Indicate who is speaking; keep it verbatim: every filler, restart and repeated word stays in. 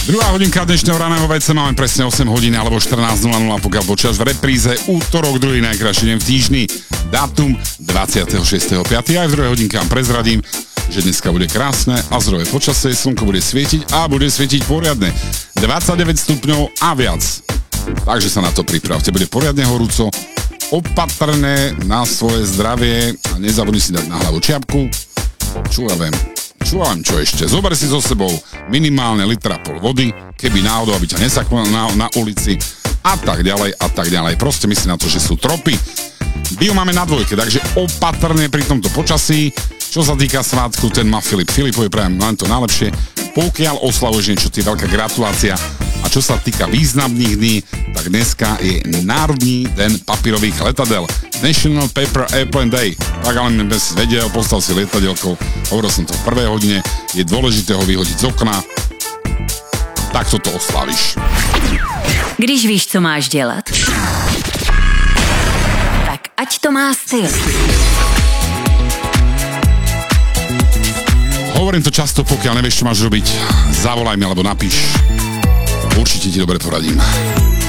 Speaker 1: Druhá hodinka dnešného raného vece máme presne osem hodín alebo štrnásť nula nula, pokiaľ počas v repríze útorok, druhý najkrajší deň v týždni, dátum dvadsiateho šiesteho piateho Aj v druhej hodinke vám prezradím, že dneska bude krásne a zdroje počasie, slnko bude svietiť a bude svietiť poriadne. dvadsaťdeväť stupňov a viac. Takže sa na to pripravte, bude poriadne horúco, opatrné na svoje zdravie a nezabudni si dať na hlavu čiapku. Čo ja viem, čo ja viem, čo ešte. Zober si so sebou minimálne litra pol vody, keby náhodou, aby ťa nesaklo na, na ulici a tak ďalej a tak ďalej. Proste myslí na to, že sú tropy. Bio máme na dvojke, takže opatrne pri tomto počasí. Čo sa týka svátku, ten má Filip. Filipovi prajem len to najlepšie. Pokiaľ oslavuješ niečo, ty veľká gratulácia. A čo sa týka významných dní, tak dneska je Národný deň papírových letadel. National Paper Airplane Day. Tak ale by si vedel, postal si lietadielkou, hovoril som to v prvej hodine, je dôležité ho vyhodiť z okna. Tak toto oslavíš.
Speaker 2: Když víš, co máš dělat, tak ať to má styl.
Speaker 1: Hovorím to často, pokiaľ nevieš, čo máš robiť, zavolaj mi alebo napíš. Určite ti dobre poradím.